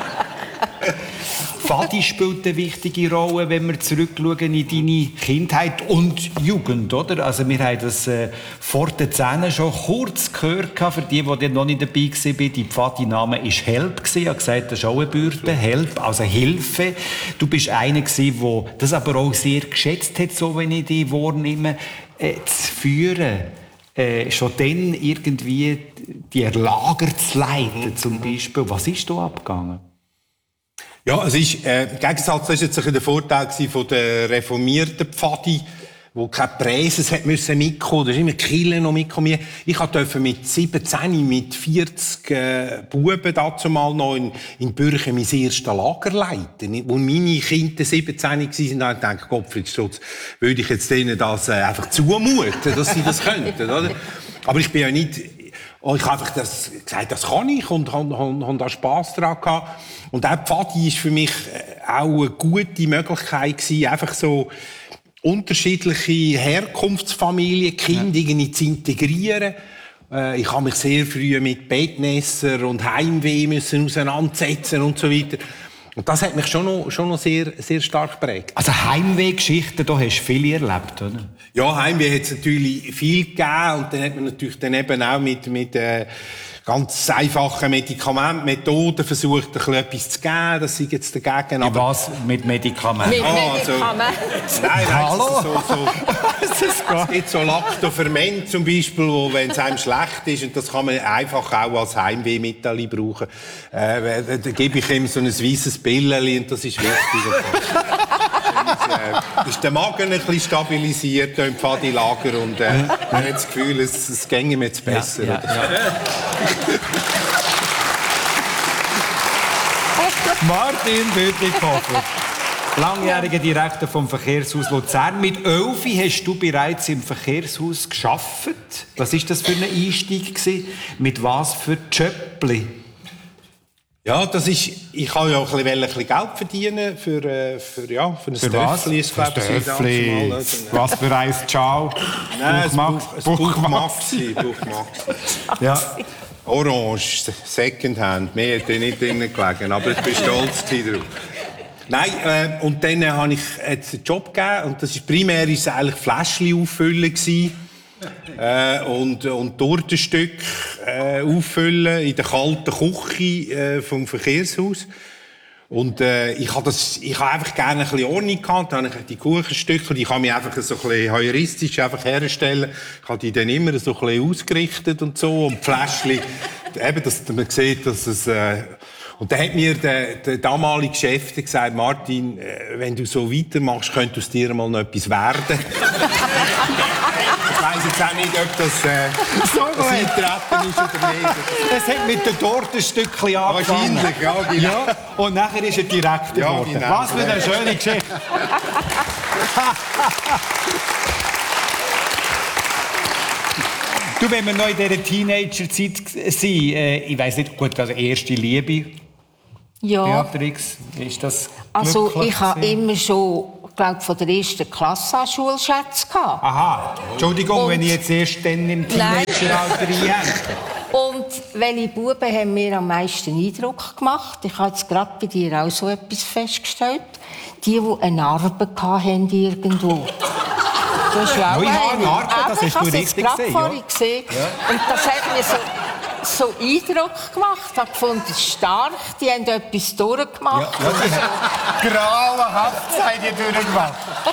S2: Fadi spielt eine wichtige Rolle, wenn wir zurückschauen in deine Kindheit und Jugend, oder? Also wir haben das äh, vor den Zähnen schon kurz gehört, für die, die noch nicht dabei waren. Die Fadi-Name war Help. Ich habe gesagt, das ist auch eine Bürde. Help, also Hilfe. Du bist einer, der das aber auch sehr geschätzt hat, so wenn ich dich wahrnehme, äh, zu führen. Äh, schon dann irgendwie die Lager zu leiten, zum Beispiel. Was ist da abgegangen?
S3: Ja, es ist, äh, im Gegensatz, das ist jetzt der Vorteil von der reformierten Pfadi, wo keine Präses hat müssen mitkommen, da ist immer Kille noch mitkommen. Ich durfte mit siebzehn, mit vierzig äh, Buben dazu mal noch in, in Bürchen mein erstes Lager leiten. Wo meine Kinder siebzehn waren, habe ich gedacht, Gottfried Stutz, würde ich jetzt denen das äh, einfach zumuten, dass sie das könnten, oder? Aber ich bin ja nicht... Oh, ich habe einfach das gesagt, das kann ich und habe da Spass daran gehabt. Und auch Pfadi war für mich auch eine gute Möglichkeit gewesen, einfach so unterschiedliche Herkunftsfamilien, Kinder irgendwie zu integrieren. Ich habe mich sehr früh mit Bettnässer und Heimweh müssen auseinandersetzen und so weiter. Und das hat mich schon noch, schon noch sehr, sehr stark geprägt.
S2: Also Heimweh-Geschichten, da hast du viele erlebt, oder?
S3: Ja, Heimweh hat es natürlich viel gegeben. Und dann hat man natürlich dann eben auch mit, mit äh, ganz einfachen Medikamentmethoden versucht, ein bisschen etwas zu geben. Das sind jetzt dagegen.
S2: Aber was mit Medikamenten?
S4: Mit Medikamenten?
S3: Also, nein,
S2: Hallo?
S3: So, so, es gibt so Lactoferment zum Beispiel, wo, wenn es einem schlecht ist, und das kann man einfach auch als Heimwehmittel brauchen, äh, da gebe ich ihm so ein weisses Pillchen und das ist wichtig. Und, äh, ist der Magen ein bisschen stabilisiert im Pfadilager und äh, man hat das Gefühl, es, es ginge mir jetzt besser. Ja, ja, ja.
S2: Martin Bütikofer, langjähriger Direktor vom Verkehrshaus Luzern. Mit elf hast du bereits im Verkehrshaus gearbeitet. Was war das für ein Einstieg gewesen? Mit was für Jöppli?
S3: Ja, das ist, ich wollte ja auch ein bisschen, ein bisschen Geld verdienen für, äh, für, ja, für ein
S2: Für was?
S3: Dörfli.
S2: Für ein Dörfli. Was für ein Ciao?
S3: Nein,
S2: Buchmax.
S3: ein Buchmaxi. Buchmaxi.
S2: Ja.
S3: Orange, Secondhand. Mehr hat nicht drin gelegen, aber ich bin stolz drauf. Nein, äh, und dann äh, habe ich jetzt einen Job gegeben und das ist primär ist eigentlich Fläschchen auffüllen gewesen. Äh, und, und Tortenstück äh, auffüllen in der kalten Küche äh, vom Verkehrshaus. Und äh, ich habe das, ich habe einfach gerne ein bisschen Ordnung gehabt. Dann habe ich die Kuchenstücke und ich habe mich einfach so ein bisschen heuristisch einfach herstellen. Ich habe die dann immer so ein bisschen ausgerichtet und so und die Fläschchen, eben, dass man sieht, dass es äh, und dann hat mir der, der damalige Chef gesagt, Martin, äh, wenn du so weitermachst, könnte aus dir mal noch etwas werden. Ich weiss jetzt auch nicht, ob das, äh,
S2: so
S3: das Eintreten ist oder nicht.
S2: Es hat mit den Tortenstückchen angefangen.
S3: Wahrscheinlich, ja, genau.
S2: Ja, und nachher ist er Direktor
S3: Ja,
S2: geworden.
S3: genau.
S2: Was für eine schöne Geschichte. Du, wenn wir noch in dieser Teenager-Zeit sind, äh, ich weiss nicht, gut, also erste Liebe,
S4: Ja.
S2: Beatrix, ist das
S4: Also
S2: glücklich
S4: ich habe
S2: gewesen?
S4: immer schon, glaube von der ersten Klasse an Schulschätze gehabt.
S2: Aha, Entschuldigung,
S4: Und-
S2: wenn ich jetzt erst dann im Teenageralter reinhänge.
S4: Und welche Buben haben mir am meisten Eindruck gemacht? Ich habe jetzt gerade bei dir auch so etwas festgestellt. Die, die eine Narbe hatten irgendwo. Du hast ja auch
S2: Ja, ich habe
S4: eine.
S2: Narben, das
S4: Eben,
S2: hast du
S4: ich habe es
S2: richtig
S4: gerade
S2: gesehen,
S4: vorhin
S2: ja.
S4: gesehen. Und das hat mir so, so Eindruck gemacht. Ich habe gefunden, stark, die haben etwas durchgemacht.
S2: Grauenhaft seid ihr durchgemacht.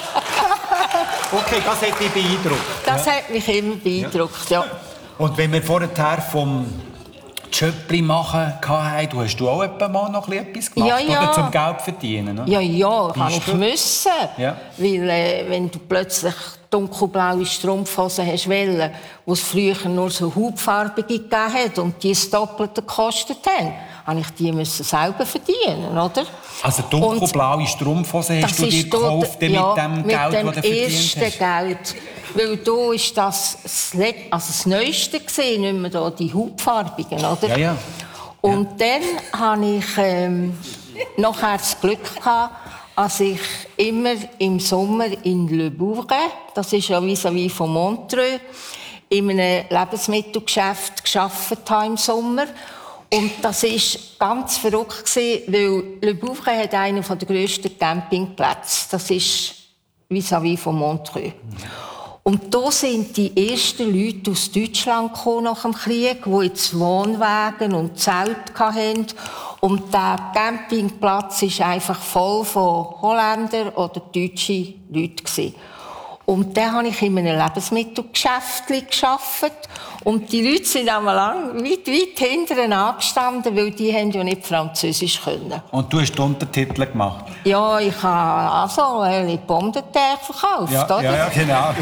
S2: Okay, das hat dich beeindruckt.
S4: Das hat mich immer beeindruckt, ja.
S2: Und wenn wir vorher vom Schöppli machen hatten, du hast du auch etwa mal noch etwas gemacht,
S4: Ja, ja.
S2: oder zum Geld verdienen? Ne?
S4: Ja, ja, kann ich
S2: Bist du?
S4: müssen.
S2: Ja.
S4: Weil, äh, wenn du plötzlich dunkelblaue Strumpfhosen hast wollen, wo es früher nur so hautfarbige gegeben hat und die das Doppelte gekostet haben, habe ich die müssen selber verdienen, oder?
S2: Also dunkelblaue Strumpfhosen hast du dir gekauft mit
S4: ja,
S2: dem
S4: mit
S2: Geld,
S4: dem
S2: das du verdient
S4: ersten
S2: hast?
S4: Geld. Weil da ist das das, Let- also das Neueste gesehen, nicht mehr da, die hautfarbigen, oder?
S2: Ja, ja.
S4: Und dann hatte ich ähm, nachher das Glück gehabt, als ich immer im Sommer in Le Bourget, das ist ja vis-à-vis von Montreux, in einem Lebensmittelgeschäft gearbeitet habe im Sommer. Und das war ganz verrückt, weil Le Bourget hat einen der grössten Campingplätze. Das ist vis-à-vis von Montreux. Und da sind die ersten Leute aus Deutschland gekommen nach dem Krieg, die jetzt Wohnwagen und Zelte hatten. Und der Campingplatz war einfach voll von Holländern oder deutschen Leuten. Und dann habe ich in einem Lebensmittelgeschäft gearbeitet. Und die Leute sind einmal lang weit, weit hinten angestanden, weil die haben ja nicht Französisch können.
S2: Und du hast die Untertitel gemacht?
S4: Ja, ich habe also eine Pomme de terre verkauft,
S2: Ja,
S4: oder?
S2: ja, ja, genau.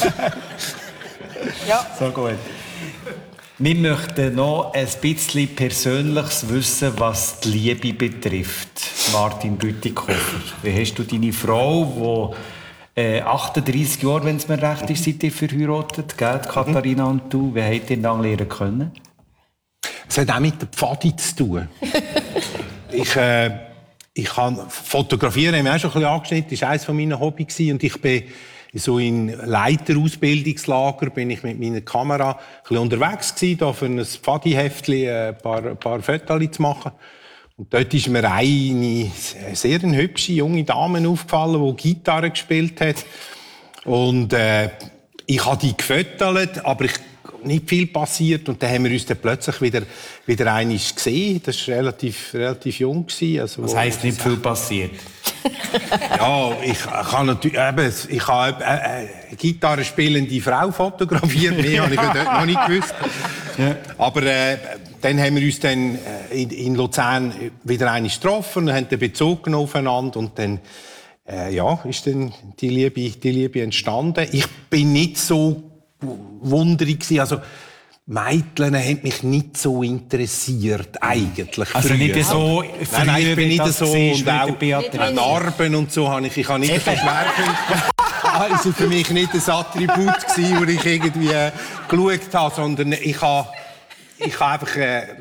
S4: Ja.
S2: So gut. Wir möchten noch ein bisschen Persönliches wissen, was die Liebe betrifft. Martin Bütikofer, wie hast du deine Frau, die äh, achtunddreissig Jahre, wenn es mir recht ist, seid ihr verheiratet, gell, Katharina und du, wie habt ihr dann lernen können?
S3: Es hat auch mit der Pfadi zu tun. ich, äh, ich kann fotografieren, haben wir auch schon ein bisschen angeschnitten, das war eines meiner Hobbys. Und ich bin so in Leiterausbildungslager bin ich mit meiner Kamera ein bisschen unterwegs gewesen, da für ein Pfadi-Heftchen ein paar, ein paar Fotos zu machen. Und dort ist mir eine sehr hübsche junge Dame aufgefallen, die Gitarre gespielt hat. Und äh, ich habe die gefotogt, aber ich nicht viel passiert. Und dann haben wir uns dann plötzlich wieder, wieder einmal gesehen. Das war relativ, relativ jung. Also,
S2: das heisst, nicht viel passiert?
S3: Ja, ich kann natürlich, eben, ich habe eine, eine Gitarre spielende Frau fotografiert. Mehr habe ich dort noch nicht gewusst. Ja. Aber äh, dann haben wir uns dann in, in Luzern wieder einmal getroffen und haben den Bezug genommen aufeinander. Und dann äh, ja, ist dann die Liebe, die Liebe entstanden. Ich bin nicht so wunderig gewesen. Also, Mädchen haben mich nicht so interessiert, eigentlich.
S2: Also
S3: früher.
S2: nicht so
S3: Nein, nein, ich bin nicht so. Und
S2: auch
S3: auch Narben und so habe ich, ich habe nicht so Schwerpunkte. Das war für mich nicht ein Attribut, das ich irgendwie äh, geschaut habe, sondern ich habe, ich habe einfach... Äh,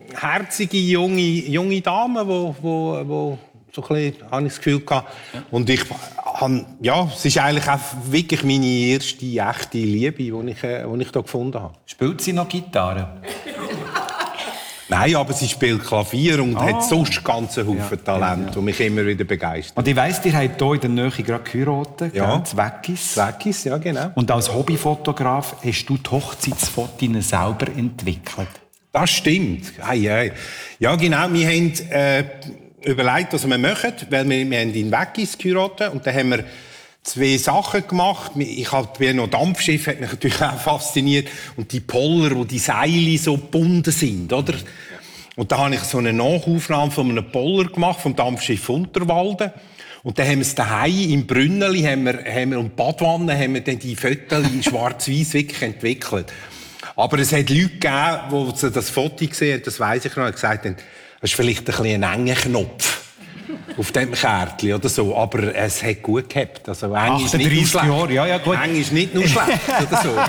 S3: herzige junge, junge Dame, wo, wo, wo so ein bisschen, habe ich das Gefühl gehabt. Und ich, ja, es ist eigentlich auch wirklich meine erste echte Liebe, die ich, die ich da gefunden habe.
S2: Spielt sie noch Gitarre?
S3: Nein, aber sie spielt Klavier und
S2: ah.
S3: hat sonst ganz einen Haufen ja, Talent, ja, ja. die mich immer wieder begeistert.
S2: Und ich weiss, ihr habt hier in der Nähe gerade geheiratet,
S3: ja.
S2: Zweckis.
S3: Zweckis, ja genau.
S2: Und als Hobbyfotograf hast du die Hochzeitsfotos selber entwickelt.
S3: Das stimmt. Hey, hey. Ja genau, wir haben äh, überlegt, was wir machen, weil wir, wir haben in Weggis geheiratet und dann haben wir zwei Sachen gemacht. Ich habe noch Dampfschiff, hat mich natürlich auch fasziniert. Und die Poller, wo die Seile so gebunden sind, oder? Und da habe ich so eine Nachaufnahme von einem Poller gemacht, vom Dampfschiff Unterwalden. Und dann haben wir es daheim im Brünneli, haben wir, haben wir, und Badwanne, haben wir dann die Fotos schwarz-weiß wirklich entwickelt. Aber es hat Leute gegeben, die das Foto gesehen haben, das weiss ich noch, und gesagt haben, das ist vielleicht ein bisschen ein enger Knopf. Auf dem Kärtchen oder so, aber es hat gut gehabt. Also eng ist nicht nur schlecht.
S2: Jahre, ja, ja, gut.
S3: Eng ist nicht nur schlecht oder so.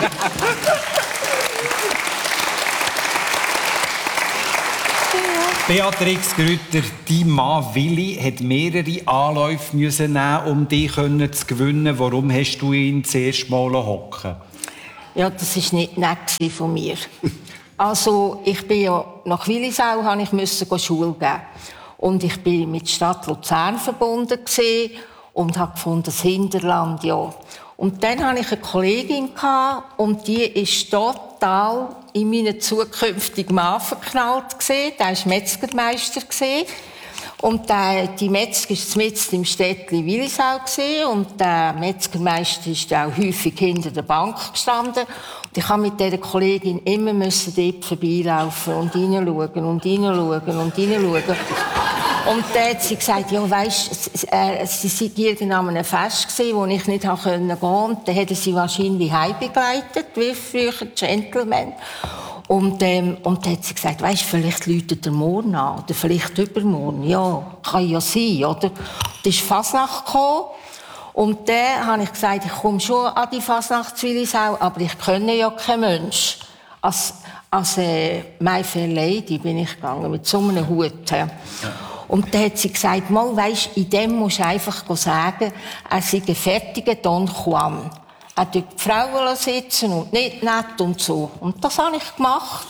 S2: Beatrix Grütter, dein Mann Willi hat mehrere Anläufe müssen nehmen, um dich zu gewinnen. Warum hast du ihn zuerst mal hocken?
S4: Ja, das war nicht nett von mir. Also, ich bin ja nach Willisau, habe ich musste Schule geben. Und ich war mit der Stadt Luzern verbunden und habe gefunden, das Hinterland, ja. Und dann hatte ich eine Kollegin und die war total in meinen zukünftigen Mann verknallt. Der war Metzgermeister. Und der, die Metzger war mitten im Städtchen Willisau und der Metzgermeister ist auch häufig hinter der Bank gestanden. Und ich musste mit dieser Kollegin immer dort vorbeilaufen und hineinschauen und hineinschauen und hineinschauen. Und dann hat sie gesagt, ja, weisst, äh, sie war irgendwann an einem Fest, wo ich nicht gehen konnte. Und dann hat sie wahrscheinlich heimgebegleitet, wie früher Gentleman. Und, ähm, und dann hat sie gesagt, weisst, vielleicht läutet er morgen an, oder vielleicht übermorgen. Ja, kann ja sein, oder? Und dann ist Fasnacht gekommen. Und dann habe ich gesagt, ich komme schon an die Fasnacht zu Willisau, aber ich kenne ja kein Mensch. Als, als äh, My Fair Lady bin ich gegangen, mit so einem Hut. Ja. Und dann hat sie gesagt, mal, weisst, in dem musst du einfach sagen, er sei ein fertiger Don Juan. Er dort die Frauen sitzen und nicht nett und so. Und das habe ich gemacht.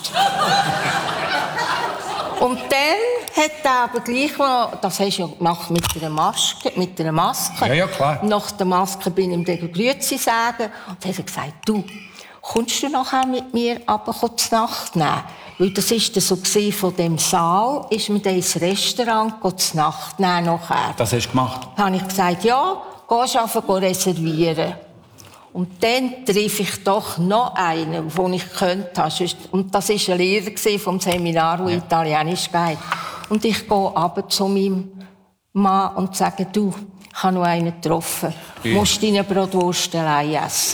S4: Und dann hat er aber gleich noch, das hast du ja gemacht mit einer Maske, mit einer Maske.
S2: Ja, ja, klar.
S4: Nach der Maske bin ich ihm dann Grüezi sagen. Und dann hat er gesagt, du, kommst du nachher mit mir runter zur Nacht nehmen? Weil das war so von dem Saal, ist mir dann ins Restaurant zur Nacht nehmen nachher.
S2: Das hast du gemacht?
S4: Dann habe ich gesagt, ja, gehst du einfach reservieren. Und dann treffe ich doch noch einen, den ich könnte. Und das war ein Lehrer vom Seminar, der ja. Italienisch geht. Und ich gehe runter zu meinem Mann und sage, du, ich habe noch einen getroffen. Du ja. musst deine Brotwurst allein essen.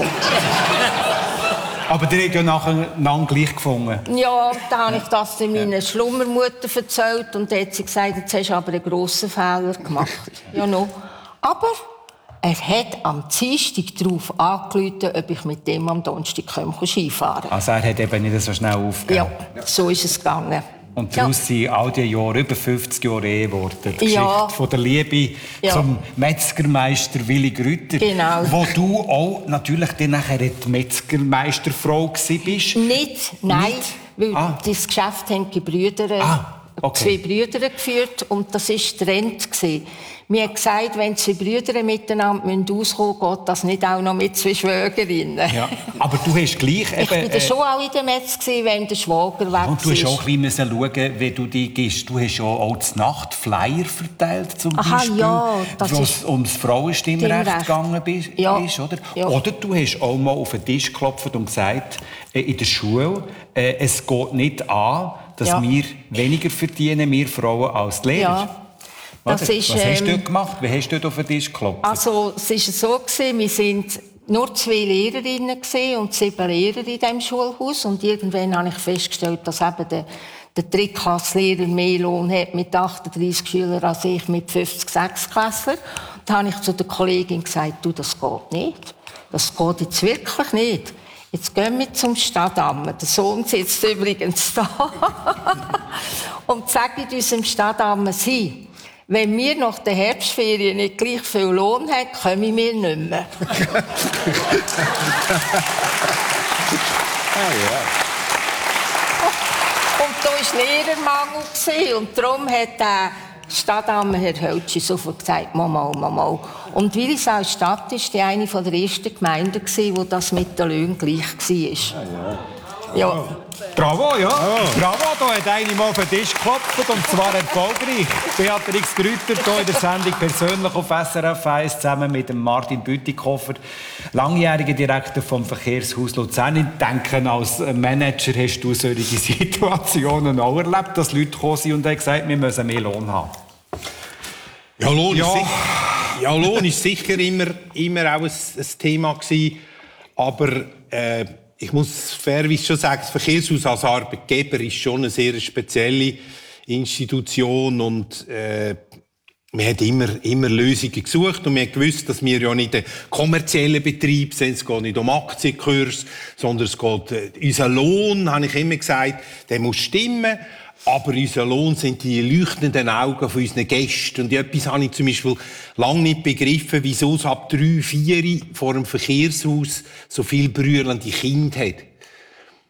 S2: Aber die haben ja nachher gleich gefunden.
S4: Ja, dann habe ich das meiner Schlummermutter erzählt. Und dann hat sie gesagt, jetzt hast du aber einen grossen Fehler gemacht. Ja, no. Aber er hat am Dienstag darauf angerufen, ob ich mit dem am Donnerstag Skifahren kann.
S2: Also er hat eben nicht so schnell aufgegeben?
S4: Ja, so ist es gegangen.
S2: Und daraus sind ja. all diese Jahre, über fünfzig Jahre Ehe geworden. Die
S4: ja.
S2: Geschichte von der Liebe ja. zum Metzgermeister Willi Grütter.
S4: Genau.
S2: Wo du auch natürlich dann nachher die Metzgermeisterfrau bist.
S4: Nicht, nein. Nicht? Weil ah. das Geschäft haben die Brüder,
S2: ah, okay.
S4: zwei Brüder geführt und das war Trend. Mir hat gesagt, wenn zwei Brüder miteinander auskommen müssen, geht das nicht auch noch mit zwei Schwägerinnen. Ja,
S2: aber du hast gleich eben...
S4: Ich war äh, schon auch in der Metz, wenn der Schwager weg war.
S2: Und du hast auch ein bisschen schauen, wie du dich gehst. Du hast ja auch die Nacht Flyer verteilt, zum
S4: Aha,
S2: Beispiel,
S4: ja,
S2: wo es ums Frauenstimmrecht gegangen ist,
S4: ja.
S2: ist, oder?
S4: Ja.
S2: Oder du hast auch mal auf den Tisch geklopft und gesagt, äh, in der Schule, äh, es geht nicht an, dass ja. wir weniger verdienen, wir Frauen, als die Lehrer. Ja.
S4: Das ist,
S2: Was hast du
S4: ähm,
S2: dort gemacht? Wie hast du dort auf den Tisch geklopft?
S4: Also, es war so, wir waren nur zwei Lehrerinnen und sieben Lehrer in diesem Schulhaus. Und irgendwann habe ich festgestellt, dass eben der, der Drittklasslehrer mehr Lohn hat mit achtunddreissig Schülern als ich mit fünfzig Sechsklässlern. Da habe ich zu der Kollegin gesagt, du, das geht nicht. Das geht jetzt wirklich nicht. Jetzt gehen wir zum Stadtamt. Der Sohn sitzt übrigens da. Und sagt unserem Stadtamt, Sie, wenn wir nach der Herbstferien nicht gleich viel Lohn haben, kommen wir nicht mehr.
S3: Ah, ja.
S4: Und da war Lehrermangel. Und darum hat der Stadtamt Herr Höltschi sofort gesagt, Mama, Mama. Und Willisau Stadt war die eine der ersten Gemeinden, wo das mit den Löhnen gleich war.
S3: Ah, ja.
S4: Ja.
S2: Bravo, ja.
S3: Oh.
S2: Bravo, da hat eine mal auf den Tisch geklopft und zwar erfolgreich. Beatrix Grüter hier in der Sendung persönlich auf S R F eins zusammen mit dem Martin Bütikofer, langjähriger Direktor vom Verkehrshaus Luzern. Ich denke, als Manager hast du solche Situationen auch erlebt, dass Leute gekommen sind und haben gesagt, wir müssen mehr Lohn haben.
S3: Ja, Lohn,
S2: Ja.
S3: Ist, sicher, ja, Lohn ist sicher immer, immer auch ein, ein Thema gewesen. Aber äh, ich muss fairerweise schon sagen, das Verkehrshaus als Arbeitgeber ist schon eine sehr spezielle Institution und äh, wir haben immer, immer Lösungen gesucht und wir haben gewusst, dass wir ja nicht ein kommerzieller Betrieb sind, es geht nicht um Aktienkurs, sondern es geht, äh, unser Lohn, habe ich immer gesagt, der muss stimmen. Aber unser Lohn sind die leuchtenden Augen von unseren Gästen. Und etwas habe ich zum Beispiel lange nicht begriffen, wieso es ab drei, vier vor dem Verkehrshaus so viele brüllende Kinder hat.